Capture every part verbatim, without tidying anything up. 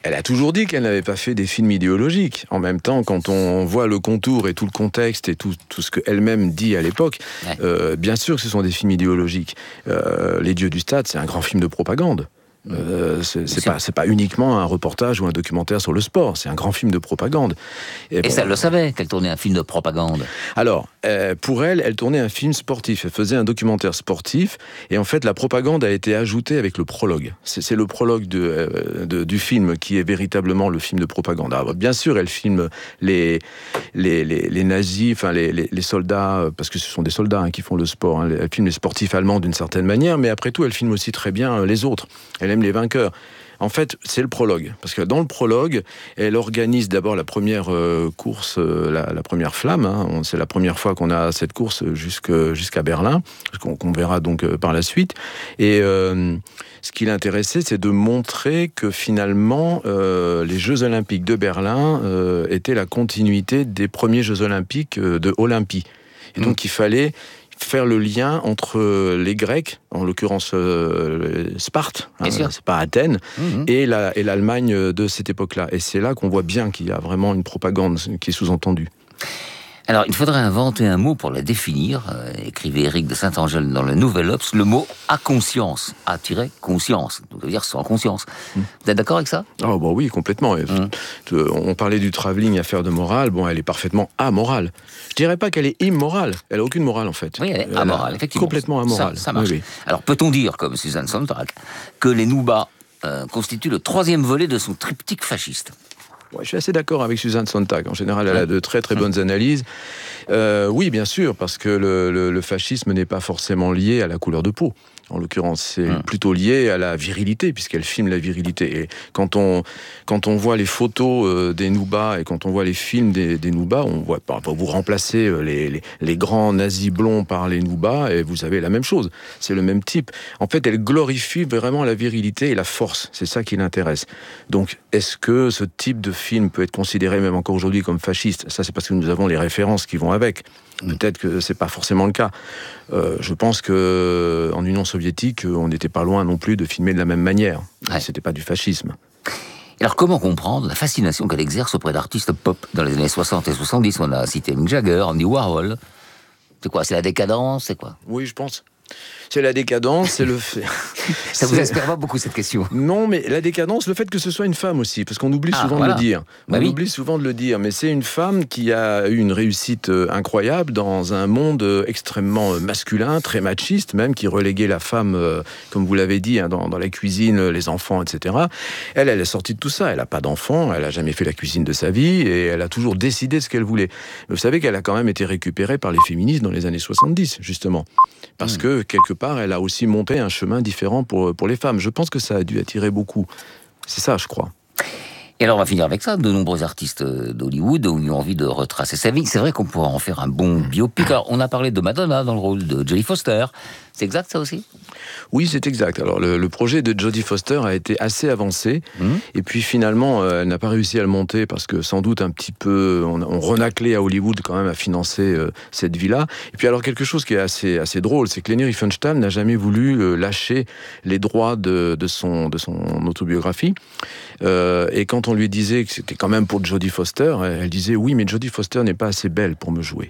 elle a toujours dit qu'elle n'avait pas fait des films idéologiques. En même temps, quand on voit le contour et tout le contexte et tout, tout ce qu'elle-même dit à l'époque, ouais. euh, bien sûr que ce sont des films idéologiques. Euh, Les Dieux du Stade, c'est un grand film de propagande. Euh, c'est, c'est, pas, c'est pas uniquement un reportage ou un documentaire sur le sport, c'est un grand film de propagande. Et, et bon, ça, elle le savait, qu'elle tournait un film de propagande. Alors, euh, pour elle, elle tournait un film sportif, elle faisait un documentaire sportif, et en fait, la propagande a été ajoutée avec le prologue. C'est, c'est le prologue de, euh, de, du film qui est véritablement le film de propagande. Alors, bien sûr, elle filme les, les, les, les nazis, enfin les, les, les soldats, parce que ce sont des soldats hein, qui font le sport, hein. Elle filme les sportifs allemands d'une certaine manière, mais après tout, elle filme aussi très bien les autres. Elle aime les vainqueurs. En fait, c'est le prologue. Parce que dans le prologue, elle organise d'abord la première euh, course, euh, la, la première flamme. Hein. C'est la première fois qu'on a cette course jusque, jusqu'à Berlin, qu'on, qu'on verra donc euh, par la suite. Et euh, ce qui l'intéressait, c'est de montrer que finalement, euh, les Jeux Olympiques de Berlin euh, étaient la continuité des premiers Jeux Olympiques euh, de Olympie. Et donc, mmh. il fallait faire le lien entre les Grecs, en l'occurrence euh, Sparte, hein, c'est pas Athènes, mmh. et, la, et l'Allemagne de cette époque-là. Et c'est là qu'on voit bien qu'il y a vraiment une propagande qui est sous-entendue. Alors, il faudrait inventer un mot pour la définir, euh, écrivait Éric de Saint-Angèle dans le Nouvel Obs, le mot « à conscience », A-conscience, ça veut dire sans conscience. Mmh. Vous êtes d'accord avec ça ? Oh, bah oui, complètement. Mmh. On parlait du travelling, affaire de morale, bon, elle est parfaitement amorale. Je dirais pas qu'elle est immorale, elle a aucune morale en fait. Oui, elle est amorale, effectivement. Complètement amorale. Ça, ça marche. Oui, oui. Alors, peut-on dire, comme Suzanne Sontag, que les Noubas euh, constituent le troisième volet de son triptyque fasciste ? Ouais, je suis assez d'accord avec Suzanne Sontag. En général, elle a de très très bonnes analyses. Euh, oui, bien sûr, parce que le, le, le fascisme n'est pas forcément lié à la couleur de peau. En l'occurrence, c'est mmh. plutôt lié à la virilité, puisqu'elle filme la virilité. Et quand on, quand on voit les photos euh, des Noubas et quand on voit les films des, des Noubas, on voit, vous remplacez les, les, les grands nazis blonds par les Noubas et vous avez la même chose. C'est le même type. En fait, elle glorifie vraiment la virilité et la force. C'est ça qui l'intéresse. Donc, est-ce que ce type de film peut être considéré même encore aujourd'hui comme fasciste ? Ça, c'est parce que nous avons les références qui vont avec. Peut-être que c'est pas forcément le cas. Euh, je pense que en Union soviétique, on n'était pas loin non plus de filmer de la même manière. Ouais. C'était pas du fascisme. Alors comment comprendre la fascination qu'elle exerce auprès d'artistes pop dans les années soixante et soixante-dix ? On a cité Mick Jagger, Andy Warhol. C'est quoi ? C'est la décadence ? C'est quoi ? Oui, je pense. C'est la décadence, c'est le fait. Ça vous inspire pas beaucoup cette question ? Non, mais la décadence, le fait que ce soit une femme aussi, parce qu'on oublie ah, souvent voilà. de le dire. On bah oui. oublie souvent de le dire, mais c'est une femme qui a eu une réussite incroyable dans un monde extrêmement masculin, très machiste même, qui reléguait la femme, euh, comme vous l'avez dit, hein, dans, dans la cuisine, les enfants, et cetera. Elle, elle est sortie de tout ça. Elle n'a pas d'enfants, elle n'a jamais fait la cuisine de sa vie, et elle a toujours décidé ce qu'elle voulait. Mais vous savez qu'elle a quand même été récupérée par les féministes dans les années soixante-dix, justement. Parce mmh. que, quelque part, elle a aussi monté un chemin différent pour, pour les femmes. Je pense que ça a dû attirer beaucoup. C'est ça, je crois. Et alors, on va finir avec ça. De nombreux artistes d'Hollywood ont eu envie de retracer sa vie. C'est vrai qu'on pourra en faire un bon biopic. Alors, on a parlé de Madonna dans le rôle de Jodie Foster. C'est exact, ça aussi ? Oui, c'est exact. Alors, le, le projet de Jodie Foster a été assez avancé. Mmh. Et puis, finalement, euh, elle n'a pas réussi à le monter parce que, sans doute, un petit peu... On, on renaclait à Hollywood, quand même, à financer euh, cette vie-là. Et puis, alors, quelque chose qui est assez, assez drôle, c'est que Leni Riefenstahl n'a jamais voulu euh, lâcher les droits de, de, son, de son autobiographie. Euh, et quand on lui disait que c'était quand même pour Jodie Foster, elle disait « Oui, mais Jodie Foster n'est pas assez belle pour me jouer. »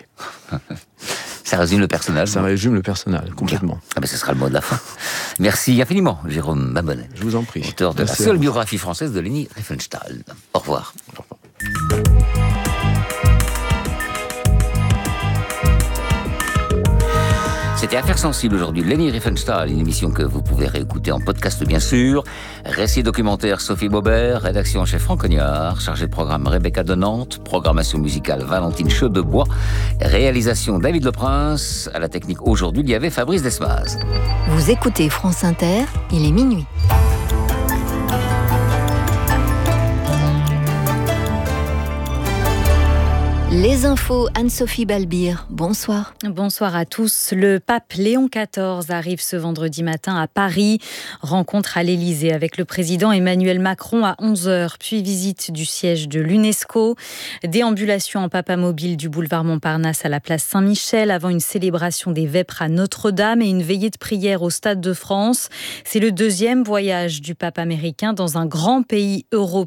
Ça résume le personnage. Ça résume le personnage, complètement. Ah ben, ce sera le mot de la fin. Merci infiniment, Jérôme Babonnet. Je vous en prie. Auteur de Merci la seule biographie française de Leni Riefenstahl. Au revoir. Au revoir. C'était Affaires sensibles aujourd'hui. Leni Riefenstahl, une émission que vous pouvez réécouter en podcast, bien sûr. Récit documentaire Sophie Baubert, rédaction chef Franck Cognard, chargé de programme Rebecca de Nantes, programmation musicale Valentine Chaudebois, réalisation David Leprince. À la technique aujourd'hui, il y avait Fabrice Desmaz. Vous écoutez France Inter, il est minuit. Les infos, Anne-Sophie Balbir, bonsoir. Bonsoir à tous. Le pape Léon quatorze arrive ce vendredi matin à Paris. Rencontre à l'Élysée avec le président Emmanuel Macron à onze heures, puis visite du siège de l'UNESCO. Déambulation en papamobile du boulevard Montparnasse à la place Saint-Michel avant une célébration des Vêpres à Notre-Dame et une veillée de prière au Stade de France. C'est le deuxième voyage du pape américain dans un grand pays européen.